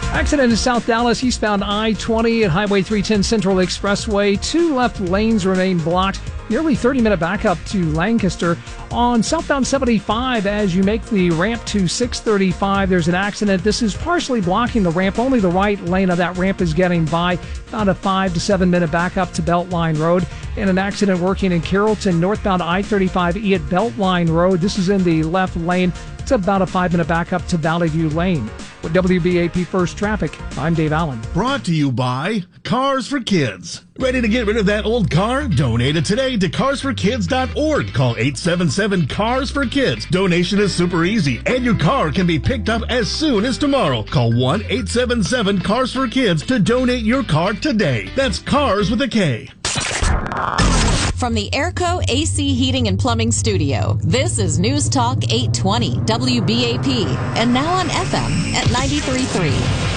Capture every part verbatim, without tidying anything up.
Accident in South Dallas, eastbound I twenty at Highway three ten Central Expressway. Two left lanes remain blocked. Nearly thirty-minute backup to Lancaster. On southbound seventy-five, as you make the ramp to six thirty-five, there's an accident. This is partially blocking the ramp. Only the right lane of that ramp is getting by. About a five to seven minute backup to Beltline Road. And an accident working in Carrollton, northbound I thirty-five E at Beltline Road. This is in the left lane. It's about a five minute backup to Valley View Lane. With W B A P First Traffic, I'm Dave Allen. Brought to you by Cars for Kids. Ready to get rid of that old car? Donate it today to cars for kids dot org. Call eight seven seven, CARS for kids. Donation is super easy, and your car can be picked up as soon as tomorrow. Call one eight seven seven, CARS for kids to donate your car today. That's CARS with a K. From the Airco A C Heating and Plumbing Studio, this is News Talk eight twenty W B A P, and now on F M at ninety-three point three.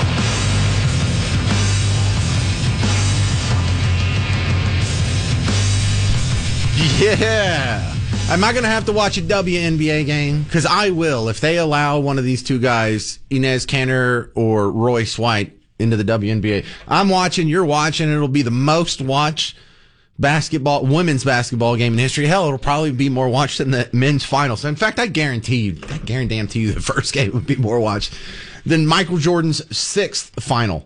Yeah. Am I going to have to watch a W N B A game? Because I will if they allow one of these two guys, Inez Kanter or Royce White, into the W N B A. I'm watching, you're watching. It'll be the most watched basketball, women's basketball game in history. Hell, it'll probably be more watched than the men's finals. In fact, I guarantee you, I guarantee you the first game would be more watched than Michael Jordan's sixth final.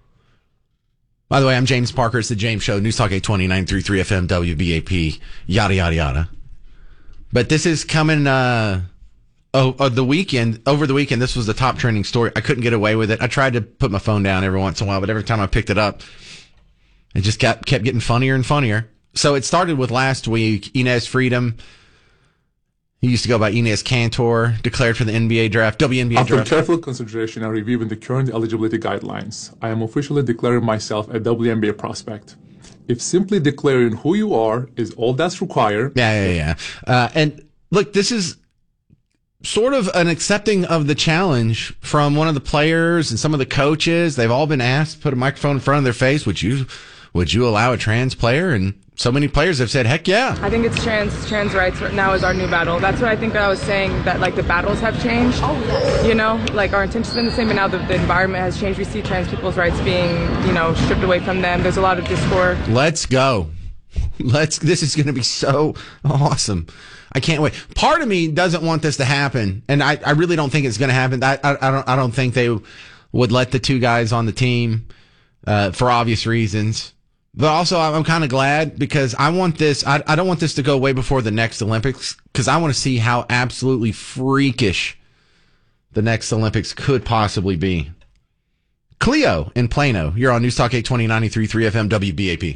By the way, I'm James Parker. It's the James Show. News Talk eight twenty, nine thirty-three F M, W B A P, yada, yada, yada. But this is coming, uh, oh, uh, the weekend, over the weekend, this was the top trending story. I couldn't get away with it. I tried to put my phone down every once in a while, but every time I picked it up, it just kept, kept getting funnier and funnier. So it started with last week, Inez Freedom. He used to go by Inez Kanter, declared for the N B A draft, W N B A After draft. careful consideration and reviewing the current eligibility guidelines, I am officially declaring myself a W N B A prospect. If simply declaring who you are is all that's required. Yeah, yeah, yeah. Uh, and look, this is sort of an accepting of the challenge from one of the players and some of the coaches. They've all been asked to put a microphone in front of their face. Would you, would you allow a trans player? And so many players have said, heck yeah. I think it's trans trans rights right now is our new battle. That's what I think I was saying, that like the battles have changed. Oh, yes. You know, like our intentions have been the same, but now the, the environment has changed. We see trans people's rights being, you know, stripped away from them. There's a lot of discord. Let's go. Let's, this is going to be so awesome. I can't wait. Part of me doesn't want this to happen, and I, I really don't think it's going to happen. I, I, I don't I don't think they would let the two guys on the team uh, for obvious reasons. But also, I'm kind of glad because I want this. I, I don't want this to go way before the next Olympics because I want to see how absolutely freakish the next Olympics could possibly be. Cleo in Plano, you're on News Talk eight twenty, ninety-three point three F M, W B A P.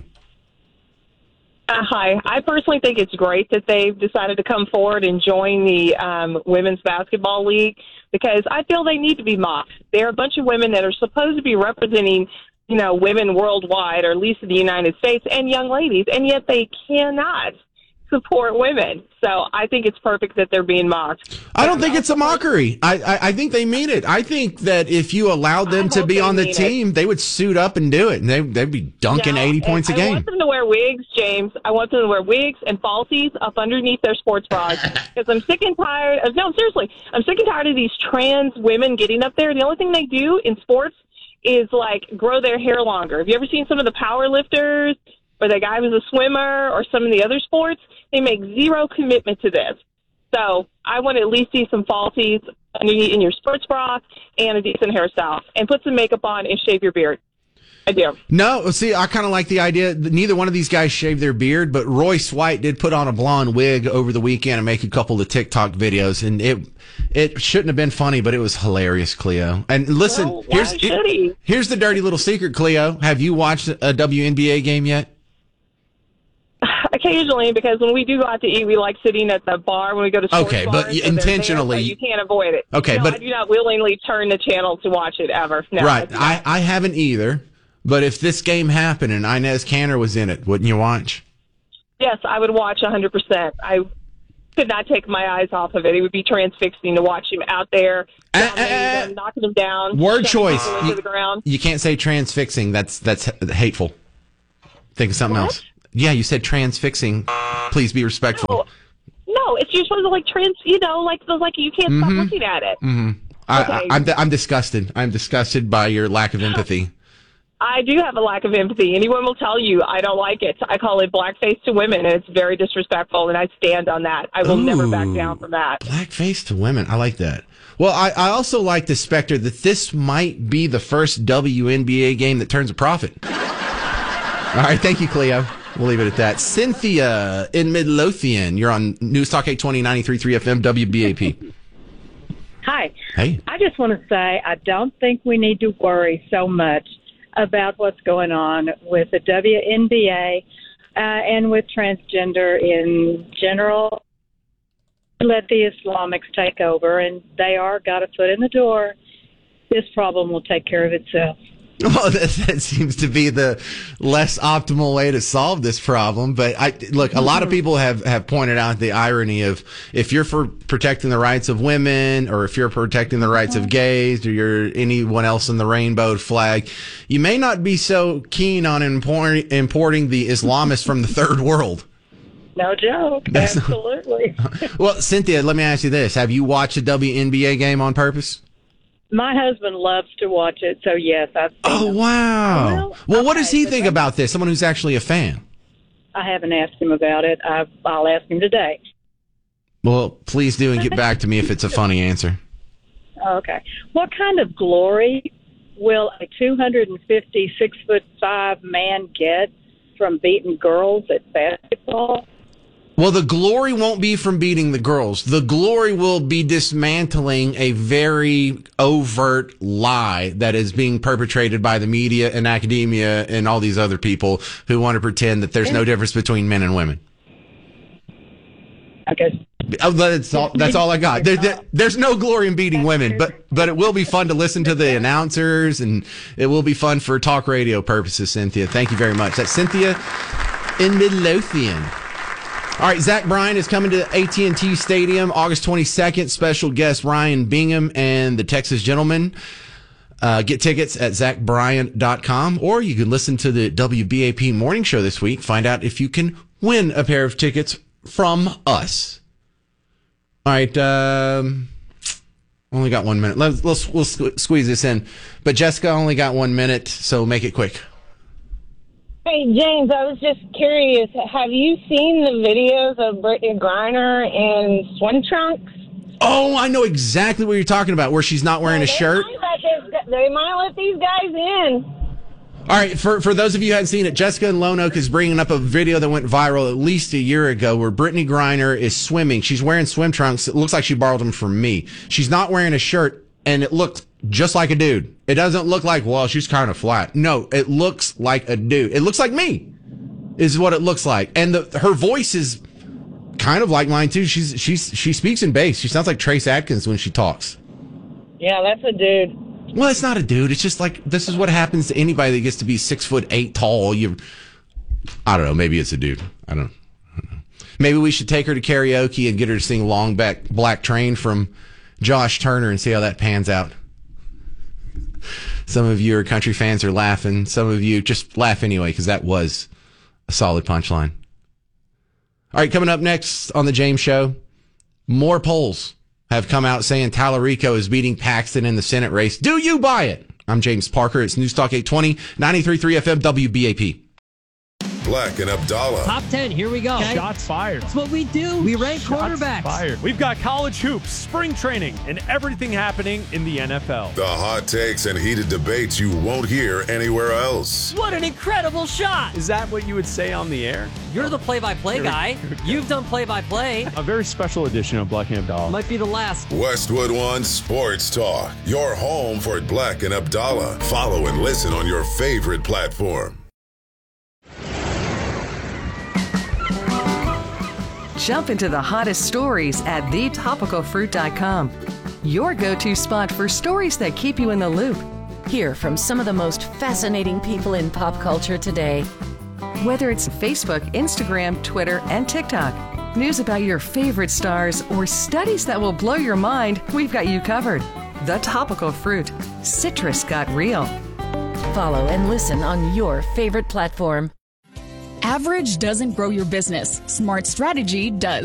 Uh, hi. I personally think it's great that they've decided to come forward and join the um, Women's Basketball League because I feel they need to be mocked. They're a bunch of women that are supposed to be representing, you know, women worldwide, or at least in the United States, and young ladies, and yet they cannot support women. So I think it's perfect that they're being mocked. I don't think it's a mockery. I, I, I think they mean it. I think that if you allowed them to be on the team, they would suit up and do it, and they, they'd be dunking eighty points a game. I want them to wear wigs, James. I want them to wear wigs and falsies up underneath their sports bras because I'm sick and tired of, no, seriously, I'm sick and tired of these trans women getting up there. The only thing they do in sports is, like, grow their hair longer. Have you ever seen some of the power lifters or the guy who's a swimmer or some of the other sports? They make zero commitment to this. So I want to at least see some falsies underneath in your sports bra and a decent hairstyle. And put some makeup on and shave your beard. I do. No, see, I kind of like the idea that neither one of these guys shaved their beard, but Royce White did put on a blonde wig over the weekend and make a couple of TikTok videos, and it it shouldn't have been funny, but it was hilarious, Cleo. And listen, well, here's should he? here's the dirty little secret, Cleo. Have you watched a W N B A game yet? Occasionally, because when we do go out to eat, we like sitting at the bar when we go to sports okay, bars, but so intentionally, there, so you can't avoid it. Okay, no, but I do not willingly turn the channel to watch it ever. No, right, I, I, I haven't either. But if this game happened and Inez Kanter was in it, wouldn't you watch? Yes, I would watch one hundred percent. I could not take my eyes off of it. It would be transfixing to watch him out there, uh, them, knocking him down. Word choice. You, the ground. You can't say transfixing. That's that's hateful. Think of something what? else. Yeah, you said transfixing. Please be respectful. No, no, it's you're supposed to like trans. You know, like the like you can't mm-hmm. stop looking at it. Mm-hmm. I, Okay. I, I'm I'm disgusted. I'm disgusted by your lack of empathy. I do have a lack of empathy. Anyone will tell you I don't like it. I call it blackface to women, and it's very disrespectful, and I stand on that. I will Ooh, never back down from that. Blackface to women. I like that. Well, I, I also like the specter that this might be the first W N B A game that turns a profit. All right, thank you, Cleo. We'll leave it at that. Cynthia in Midlothian. You're on News Talk eight twenty, ninety-three point three F M, W B A P. Hi. Hey. I just want to say I don't think we need to worry so much about what's going on with the W N B A uh, and with transgender in general. Let the Islamics take over, and they are got a foot in the door. This problem will take care of itself. Well, that, that seems to be the less optimal way to solve this problem. But I look, a lot of people have, have pointed out the irony of if you're for protecting the rights of women, or if you're protecting the rights of gays, or you're anyone else in the rainbow flag, you may not be so keen on import, importing the Islamists from the third world. No joke. That's- Absolutely. Well, Cynthia, let me ask you this: have you watched a W N B A game on purpose? My husband loves to watch it, so yes, I've seen Oh, it. wow. Well, Well, what does okay, he but think that- about this? Someone who's actually a fan. I haven't asked him about it. I, I'll ask him today. Well, please do and get back to me if it's a funny answer. Okay. What kind of glory will a two hundred fifty, six foot five man get from beating girls at basketball? Well, the glory won't be from beating the girls. The glory will be dismantling a very overt lie that is being perpetrated by the media and academia and all these other people who want to pretend that there's no difference between men and women. I guess. Oh, that's all, that's all I got. There, there, there's no glory in beating women, but but it will be fun to listen to the announcers, and it will be fun for talk radio purposes, Cynthia. Thank you very much. That's Cynthia in Midlothian. All right, Zach Bryan is coming to A T and T Stadium August twenty-second. Special guest Ryan Bingham and the Texas Gentlemen. Uh, get tickets at zach bryan dot com, or you can listen to the W B A P morning show this week. Find out if you can win a pair of tickets from us. All right, um, only got one minute. Let's, let's we'll squeeze this in. But Jessica only got one minute, so make it quick. Hey, James, I was just curious. Have you seen the videos of Brittany Griner in swim trunks? Oh, I know exactly what you're talking about, where she's not wearing a They shirt. might let this- They might let these guys in. All right, for for those of you who haven't seen it, Jessica in Lone Oak is bringing up a video that went viral at least a year ago where Brittany Griner is swimming. She's wearing swim trunks. It looks like she borrowed them from me. She's not wearing a shirt, and it looks just like a dude. It doesn't look like, well, she's kind of flat. No, it looks like a dude. It looks like me, is what it looks like. And the, her voice is kind of like mine, too. She's she's She speaks in bass. She sounds like Trace Adkins when she talks. Yeah, that's a dude. Well, it's not a dude. It's just like, this is what happens to anybody that gets to be six foot eight tall. You, I don't know. Maybe it's a dude. I don't, I don't know. Maybe we should take her to karaoke and get her to sing Long Back Black Train from Josh Turner and see how that pans out. Some of you are country fans are laughing. Some of you just laugh anyway, because that was a solid punchline. All right, coming up next on the James Show, more polls have come out saying Tallarico is beating Paxton in the Senate race. Do you buy it? I'm James Parker. It's News Talk eight twenty, ninety-three point three F M, W B A P. Black and Abdallah. Top ten, here we go. Okay. Shots fired. That's what we do. We rank Shots quarterbacks. fired. We've got college hoops, spring training, and everything happening in the N F L. The hot takes and heated debates you won't hear anywhere else. What an incredible shot. Is that what you would say on the air? You're the play-by-play guy. You've done play-by-play. A very special edition of Black and Abdallah. Might be the last. Westwood One Sports Talk. Your home for Black and Abdallah. Follow and listen on your favorite platform. Jump into the hottest stories at the topical fruit dot com. Your go-to spot for stories that keep you in the loop. Hear from some of the most fascinating people in pop culture today. Whether it's Facebook, Instagram, Twitter, and TikTok, news about your favorite stars, or studies that will blow your mind, we've got you covered. The Topical Fruit. Citrus got real. Follow and listen on your favorite platform. Average doesn't grow your business. Smart strategy does.